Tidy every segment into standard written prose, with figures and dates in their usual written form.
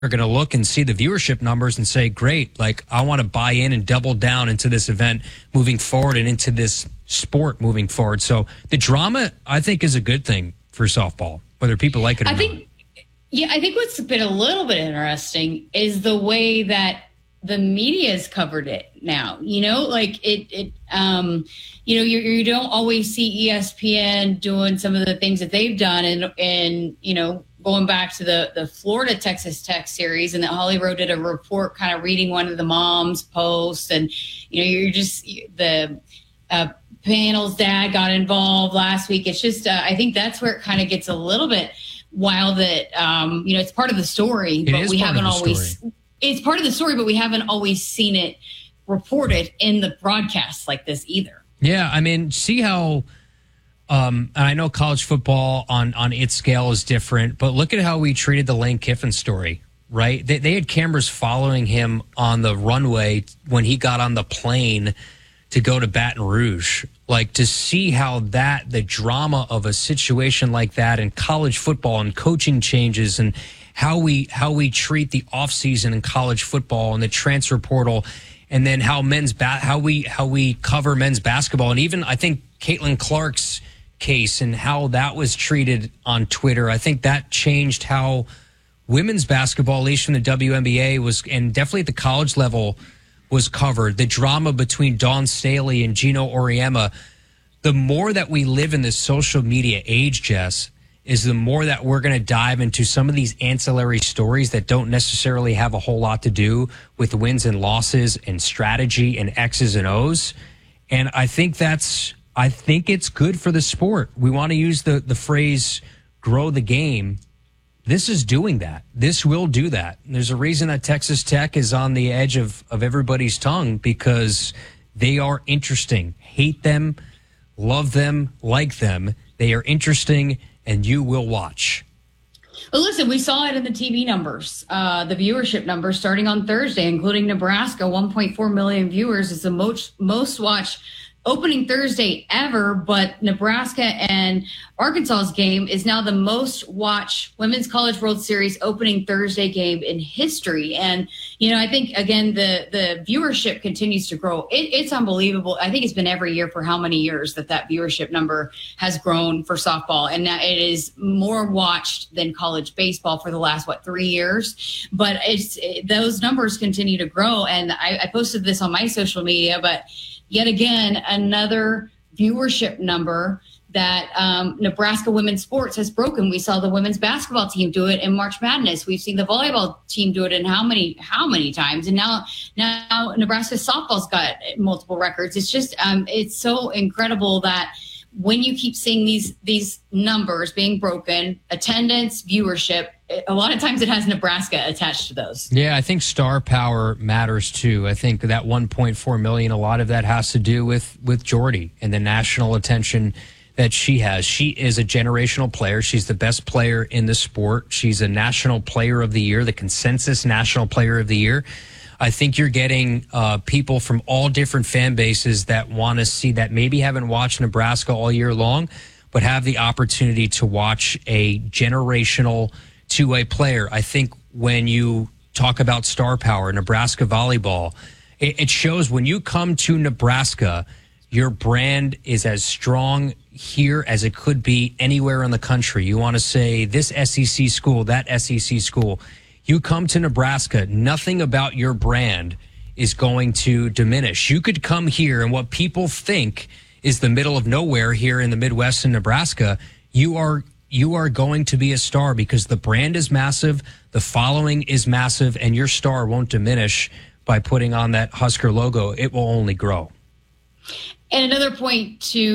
are going to look and see the viewership numbers and say, great, like I want to buy in and double down into this event moving forward and into this sport moving forward. So the drama, I think, is a good thing for softball, whether people like it or not. I think what's been a little bit interesting is the way that the media has covered it now. You know, like you don't always see ESPN doing some of the things that they've done, and you know, going back to the Florida Texas Tech series, and that Holly Rowe did a report kind of reading one of the mom's posts, and you know, you're just the panel's dad got involved last week. It's just I think that's where it kind of gets a little bit wild that you know, it's part of the story, but we haven't always. It's part of the story, but we haven't always seen it reported in the broadcasts like this either. Yeah, I mean, see how and I know college football on its scale is different, but look at how we treated the Lane Kiffin story, right? They had cameras following him on the runway when he got on the plane to go to Baton Rouge. Like, to see how the drama of a situation like that in college football and coaching changes and how we treat the offseason in college football and the transfer portal, and then how we cover men's basketball, and even I think Caitlin Clark's case and how that was treated on Twitter. I think that changed how women's basketball, at least from the WNBA, was, and definitely at the college level, was covered. The drama between Dawn Staley and Gino Auriemma. The more that we live in this social media age, Jess, is the more that we're going to dive into some of these ancillary stories that don't necessarily have a whole lot to do with wins and losses and strategy and X's and O's. And I think it's good for the sport. We want to use the phrase grow the game. This is doing that. This will do that. And there's a reason that Texas Tech is on the edge of everybody's tongue, because they are interesting. Hate them, love them, like them. They are interesting, and you will watch. Well, listen, we saw it in the TV numbers, the viewership numbers starting on Thursday, including Nebraska. 1.4 million viewers is the most watched opening Thursday ever, but Nebraska and Arkansas's game is now the most watched Women's College World Series opening Thursday game in history. And, you know, I think, again, the viewership continues to grow. It's unbelievable. I think it's been every year for how many years that viewership number has grown for softball. And now it is more watched than college baseball for the last, 3 years. But those numbers continue to grow. And I posted this on my social media, but yet again, another viewership number that Nebraska women's sports has broken. We saw the women's basketball team do it in March Madness. We've seen the volleyball team do it in how many times? And now Nebraska softball's got multiple records. It's just it's so incredible that when you keep seeing these numbers being broken, attendance, viewership, a lot of times it has Nebraska attached to those. Yeah, I think star power matters too. I think that 1.4 million, a lot of that has to do with Jordy and the national attention that she has. She is a generational player. She's the best player in the sport. She's a national player of the year, the consensus national player of the year. I think you're getting people from all different fan bases that want to see, that maybe haven't watched Nebraska all year long, but have the opportunity to watch a generational two-way player. I think when you talk about star power, Nebraska volleyball, it shows when you come to Nebraska, your brand is as strong here as it could be anywhere in the country. You want to say this SEC school, that SEC school. You come to Nebraska, nothing about your brand is going to diminish. You could come here, and what people think is the middle of nowhere here in the Midwest in Nebraska, you are going to be a star because the brand is massive, the following is massive, and your star won't diminish by putting on that Husker logo. It will only grow. And another point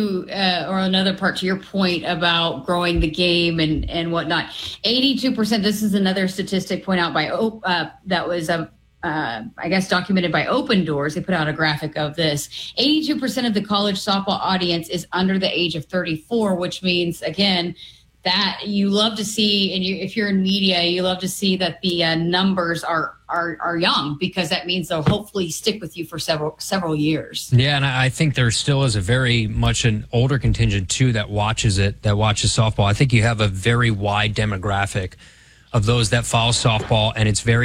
or another part to your point about growing the game and whatnot, 82%, this is another statistic point out by, that was, I guess, documented by Open Doors. They put out a graphic of this. 82% of the college softball audience is under the age of 34, which means, again, that you love to see, and if you're in media, you love to see that the numbers are young, because that means they'll hopefully stick with you for several years. Yeah, and I think there still is a very much an older contingent too that watches softball. I think you have a very wide demographic of those that follow softball, and it's very